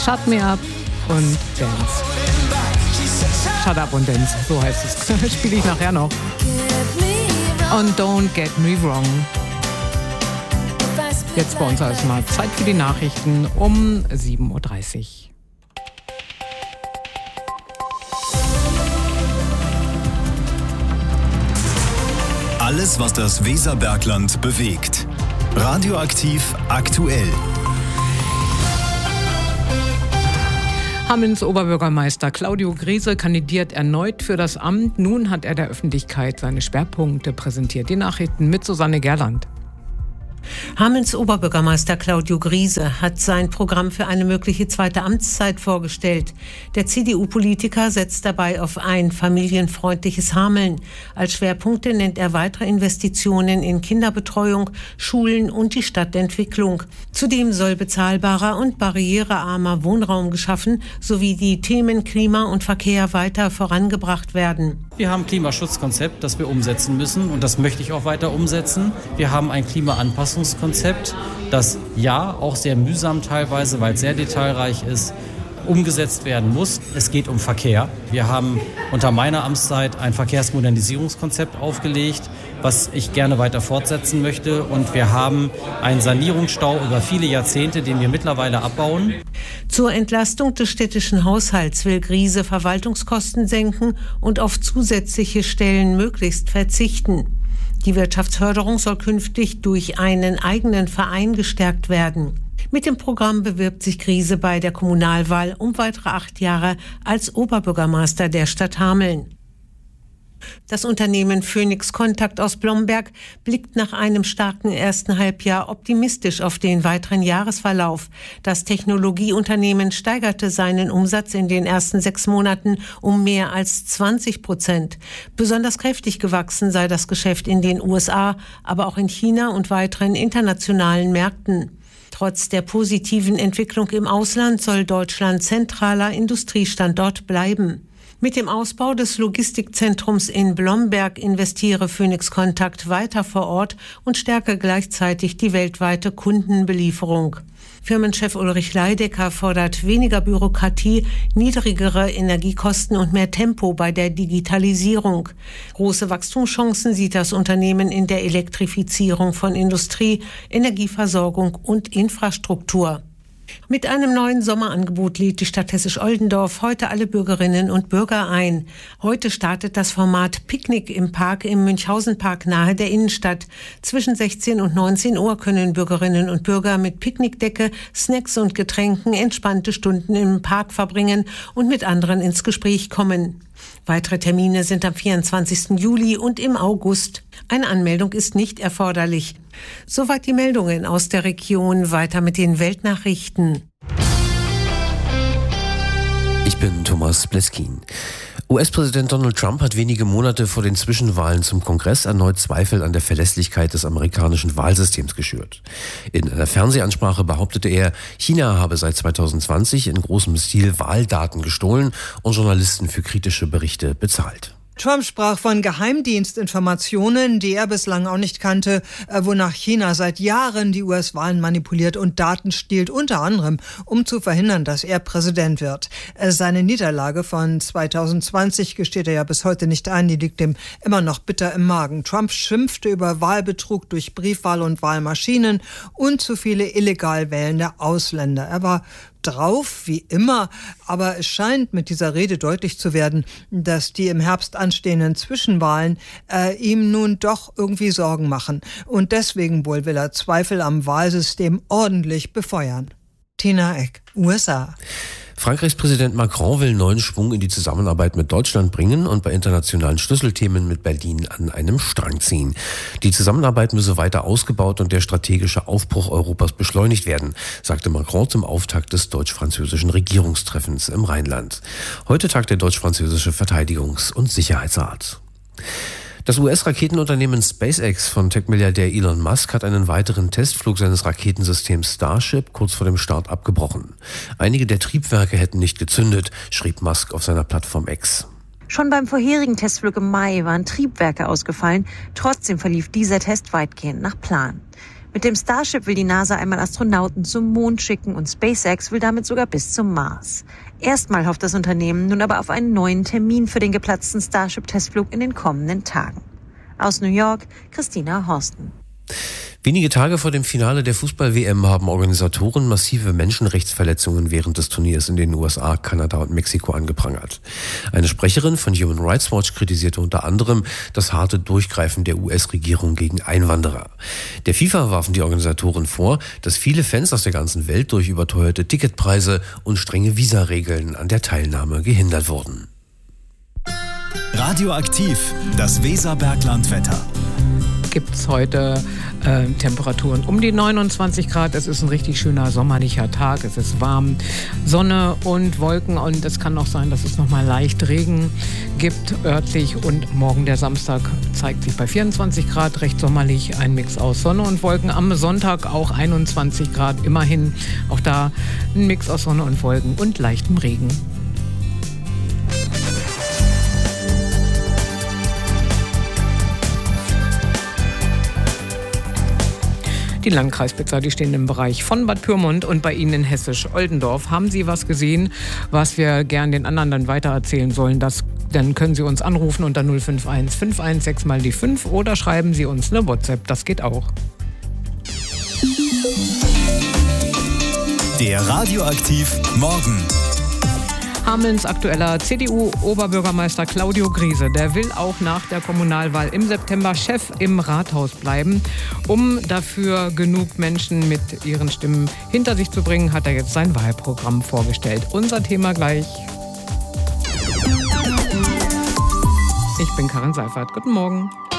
Shut Me Up und Dance. Shut Up und Dance, so heißt es. Spiele ich nachher noch. Und Don't Get Me Wrong. Jetzt bei uns erstmal Zeit für die Nachrichten um 7.30 Uhr. Alles, was das Weserbergland bewegt. Radioaktiv aktuell. Hamelns Oberbürgermeister Claudio Griese kandidiert erneut für das Amt. Nun hat er der Öffentlichkeit seine Schwerpunkte präsentiert. Die Nachrichten mit Susanne Gerland. Hamelns Oberbürgermeister Claudio Griese hat sein Programm für eine mögliche zweite Amtszeit vorgestellt. Der CDU-Politiker setzt dabei auf ein familienfreundliches Hameln. Als Schwerpunkte nennt er weitere Investitionen in Kinderbetreuung, Schulen und die Stadtentwicklung. Zudem soll bezahlbarer und barrierearmer Wohnraum geschaffen sowie die Themen Klima und Verkehr weiter vorangebracht werden. Wir haben ein Klimaschutzkonzept, das wir umsetzen müssen und das möchte ich auch weiter umsetzen. Wir haben ein Klimaanpassungskonzept, das ja auch sehr mühsam teilweise, weil es sehr detailreich ist, umgesetzt werden muss. Es geht um Verkehr. Wir haben unter meiner Amtszeit ein Verkehrsmodernisierungskonzept aufgelegt, was ich gerne weiter fortsetzen möchte. Und wir haben einen Sanierungsstau über viele Jahrzehnte, den wir mittlerweile abbauen. Zur Entlastung des städtischen Haushalts will Griese Verwaltungskosten senken und auf zusätzliche Stellen möglichst verzichten. Die Wirtschaftsförderung soll künftig durch einen eigenen Verein gestärkt werden. Mit dem Programm bewirbt sich Griese bei der Kommunalwahl um weitere 8 Jahre als Oberbürgermeister der Stadt Hameln. Das Unternehmen Phoenix Contact aus Blomberg blickt nach einem starken ersten Halbjahr optimistisch auf den weiteren Jahresverlauf. Das Technologieunternehmen steigerte seinen Umsatz in den ersten 6 Monaten um mehr als 20%. Besonders kräftig gewachsen sei das Geschäft in den USA, aber auch in China und weiteren internationalen Märkten. Trotz der positiven Entwicklung im Ausland soll Deutschland zentraler Industriestandort bleiben. Mit dem Ausbau des Logistikzentrums in Blomberg investiere Phoenix Contact weiter vor Ort und stärke gleichzeitig die weltweite Kundenbelieferung. Firmenchef Ulrich Leidecker fordert weniger Bürokratie, niedrigere Energiekosten und mehr Tempo bei der Digitalisierung. Große Wachstumschancen sieht das Unternehmen in der Elektrifizierung von Industrie, Energieversorgung und Infrastruktur. Mit einem neuen Sommerangebot lädt die Stadt Hessisch-Oldendorf heute alle Bürgerinnen und Bürger ein. Heute startet das Format Picknick im Park im Münchhausen-Park nahe der Innenstadt. Zwischen 16 und 19 Uhr können Bürgerinnen und Bürger mit Picknickdecke, Snacks und Getränken entspannte Stunden im Park verbringen und mit anderen ins Gespräch kommen. Weitere Termine sind am 24. Juli und im August. Eine Anmeldung ist nicht erforderlich. Soweit die Meldungen aus der Region. Weiter mit den Weltnachrichten. Ich bin Thomas Bleskin. US-Präsident Donald Trump hat wenige Monate vor den Zwischenwahlen zum Kongress erneut Zweifel an der Verlässlichkeit des amerikanischen Wahlsystems geschürt. In einer Fernsehansprache behauptete er, China habe seit 2020 in großem Stil Wahldaten gestohlen und Journalisten für kritische Berichte bezahlt. Trump sprach von Geheimdienstinformationen, die er bislang auch nicht kannte, wonach China seit Jahren die US-Wahlen manipuliert und Daten stiehlt, unter anderem, um zu verhindern, dass er Präsident wird. Seine Niederlage von 2020 gesteht er ja bis heute nicht ein, die liegt ihm immer noch bitter im Magen. Trump schimpfte über Wahlbetrug durch Briefwahl und Wahlmaschinen und zu viele illegal wählende Ausländer. Er war drauf, wie immer, aber es scheint mit dieser Rede deutlich zu werden, dass die im Herbst anstehenden Zwischenwahlen ihm nun doch irgendwie Sorgen machen. Und deswegen wohl will er Zweifel am Wahlsystem ordentlich befeuern. Tina Eck, USA. Frankreichs Präsident Macron will neuen Schwung in die Zusammenarbeit mit Deutschland bringen und bei internationalen Schlüsselthemen mit Berlin an einem Strang ziehen. Die Zusammenarbeit müsse weiter ausgebaut und der strategische Aufbruch Europas beschleunigt werden, sagte Macron zum Auftakt des deutsch-französischen Regierungstreffens im Rheinland. Heute tagt der deutsch-französische Verteidigungs- und Sicherheitsrat. Das US-Raketenunternehmen SpaceX von Tech-Milliardär Elon Musk hat einen weiteren Testflug seines Raketensystems Starship kurz vor dem Start abgebrochen. Einige der Triebwerke hätten nicht gezündet, schrieb Musk auf seiner Plattform X. Schon beim vorherigen Testflug im Mai waren Triebwerke ausgefallen. Trotzdem verlief dieser Test weitgehend nach Plan. Mit dem Starship will die NASA einmal Astronauten zum Mond schicken und SpaceX will damit sogar bis zum Mars. Erstmal hofft das Unternehmen nun aber auf einen neuen Termin für den geplatzten Starship-Testflug in den kommenden Tagen. Aus New York, Christina Horsten. Wenige Tage vor dem Finale der Fußball-WM haben Organisatoren massive Menschenrechtsverletzungen während des Turniers in den USA, Kanada und Mexiko angeprangert. Eine Sprecherin von Human Rights Watch kritisierte unter anderem das harte Durchgreifen der US-Regierung gegen Einwanderer. Der FIFA warfen die Organisatoren vor, dass viele Fans aus der ganzen Welt durch überteuerte Ticketpreise und strenge Visaregeln an der Teilnahme gehindert wurden. Radioaktiv, das Weserberglandwetter. Gibt es heute Temperaturen um die 29 Grad. Es ist ein richtig schöner sommerlicher Tag. Es ist warm, Sonne und Wolken. Und es kann auch sein, dass es nochmal leicht Regen gibt örtlich. Und morgen, der Samstag, zeigt sich bei 24 Grad recht sommerlich ein Mix aus Sonne und Wolken. Am Sonntag auch 21 Grad. Immerhin auch da ein Mix aus Sonne und Wolken und leichtem Regen. Die Landkreispizza, die stehen im Bereich von Bad Pyrmont und bei Ihnen in Hessisch-Oldendorf. Haben Sie was gesehen, was wir gern den anderen dann weitererzählen sollen? Dann können Sie uns anrufen unter 051 516 mal die 5 oder schreiben Sie uns eine WhatsApp. Das geht auch. Der Radioaktiv Morgen. Hamelns aktueller CDU-Oberbürgermeister Claudio Griese, der will auch nach der Kommunalwahl im September Chef im Rathaus bleiben. Um dafür genug Menschen mit ihren Stimmen hinter sich zu bringen, hat er jetzt sein Wahlprogramm vorgestellt. Unser Thema gleich. Ich bin Karin Seifert. Guten Morgen.